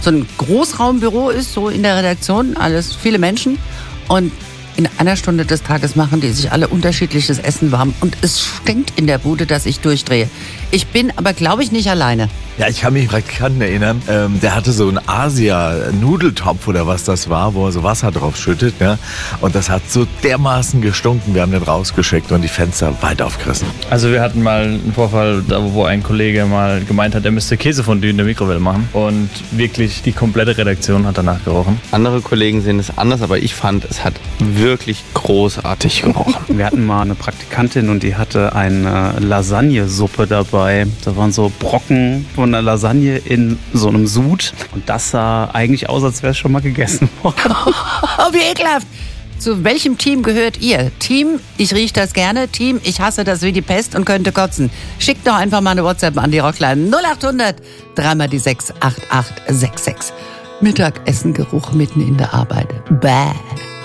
so ein Großraumbüro ist, so in der Redaktion, alles viele Menschen. Und in einer Stunde des Tages machen die sich alle unterschiedliches Essen warm. Und es stinkt in der Bude, dass ich durchdrehe. Ich bin aber, glaube ich, nicht alleine. Ja, ich kann mich Praktikanten erinnern, der hatte so einen Asia-Nudeltopf oder was das war, wo er so Wasser drauf schüttet. Ne? Und das hat so dermaßen gestunken, wir haben den rausgeschickt und die Fenster weit aufgerissen. Also wir hatten mal einen Vorfall, da wo ein Kollege mal gemeint hat, er müsste Käsefondue in der Mikrowelle machen. Und wirklich die komplette Redaktion hat danach gerochen. Andere Kollegen sehen es anders, aber ich fand, es hat wirklich großartig gerochen. Wir hatten mal eine Praktikantin und die hatte eine Lasagnesuppe dabei. Da waren so Brocken von einer Lasagne in so einem Sud. Und das sah eigentlich aus, als wäre es schon mal gegessen worden. Oh, wie ekelhaft. Zu welchem Team gehört ihr? Team, ich rieche das gerne. Team, ich hasse das wie die Pest und könnte kotzen. Schickt doch einfach mal eine WhatsApp an die Rockline 0800 3 die 6 8866. Mittagessengeruch mitten in der Arbeit. Bäh.